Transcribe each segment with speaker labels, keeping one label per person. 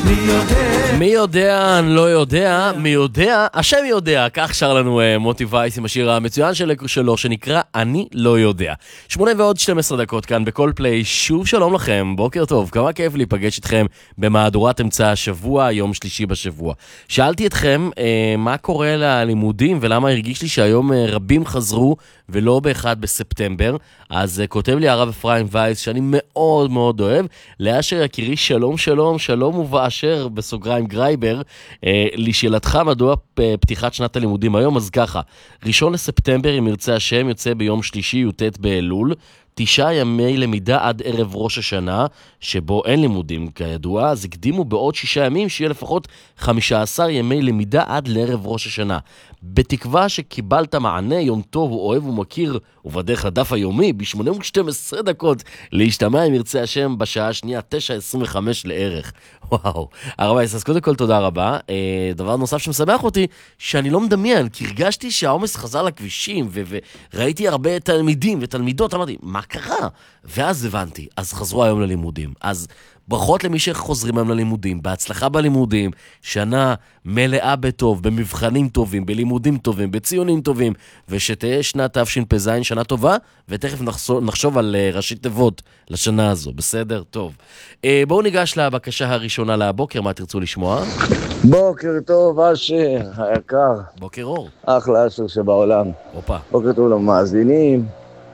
Speaker 1: מי יודע, אני לא יודע, מי יודע, השם יודע, כך שר לנו מוטי וייס עם השיר המצוין שלו שנקרא אני לא יודע. 8:12 כאן בכל פליי, שוב שלום לכם, בוקר טוב, כמה כיף להיפגש איתכם במהדורת אמצע השבוע, יום שלישי בשבוע. שאלתי אתכם מה קורה ללימודים ולמה הרגיש לי שהיום רבים חזרו ולא ב1 בספטמבר, אז כותב לי הרב אפרים וייס שאני מאוד מאוד אוהב, לאשר יקירי שלום שלום, שלום ובאשר בסוגריים גרייבר, לשאלתך מדוע פתיחת שנת הלימודים היום, אז ככה, 1 לספטמבר אם ירצה השם יוצא ביום שלישי י"ט באלול, 9 ימי למידה עד ערב ראש השנה, שבו אין לימודים כידוע, אז הקדימו בעוד 6 ימים שיהיה לפחות 15 ימי למידה עד לערב ראש השנה. בתקווה שקיבלת מענה, יום טוב, הוא אוהב ומכיר, ובדרך לדף היומי, ב8:12 להשתמע אם ירצה השם בשעה השנייה, 9:25 לערך. וואו, הרב וייס, אז קודם כל תודה רבה. דבר נוסף שמשמח אותי, שאני לא מדמיין, כי הרגשתי שהעומס חזר לכבישים, וראיתי הרבה תלמידים ותלמידות, אמרתי, מה קרה? ואז הבנתי, אז חזרו היום ללימודים. אז ברכות למי שחוזרים היום ללימודים, בהצלחה בלימודים, שנה מלאה בטוב, במבחנים טובים, בלימודים טובים, בציונים טובים, ושתהיה שנת תשפ"ז שנה טובה, ותכף נחשוב על ראשי תיבות לשנה הזו, בסדר? טוב. בואו ניגש לבקשה הראשונה לבוקר, מה תרצו לשמוע?
Speaker 2: בוקר טוב, אשר, היקר.
Speaker 1: בוקר אור.
Speaker 2: אחלה אשר שבעולם.
Speaker 1: אופה.
Speaker 2: בוקר טוב למאזינים.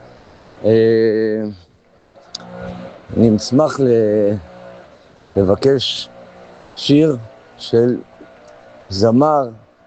Speaker 2: אני אשמח לבקש שיר של זמר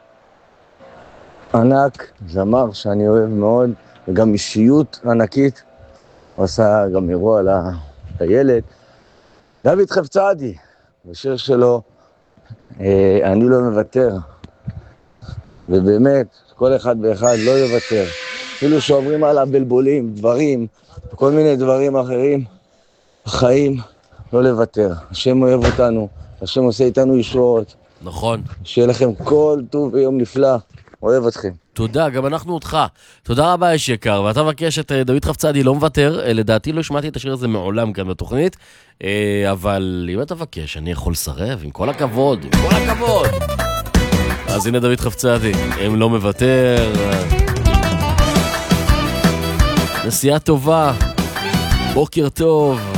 Speaker 2: ענק, זמר שאני אוהב מאוד, וגם אישיות ענקית, הוא עשה גם אירוע לילד, דוד חפצאדי, בשיר שלו, אני לא מוותר, ובאמת, כל אחד ואחד לא יוותר, אפילו שעוברים עליו בלבולים, דברים, כל מיני דברים אחרים, החיים, לא לוותר. השם אוהב אותנו, השם עושה איתנו ישועות.
Speaker 1: נכון.
Speaker 2: שיהיה לכם כל טוב ויום נפלא, אוהב אתכם.
Speaker 1: תודה, גם אנחנו אותך. תודה רבה איש יקר, ואתה מבקש את דוד חפצאדי לא מוותר, לדעתי לא שמעתי את השיר הזה מעולם כאן בתוכנית, אבל אם אתה מבקש, אני יכול לסרב, עם כל הכבוד, עם כל הכבוד. אז הנה דוד חפצאדי, אם לא מוותר. נסיעה טובה, בוקר טוב.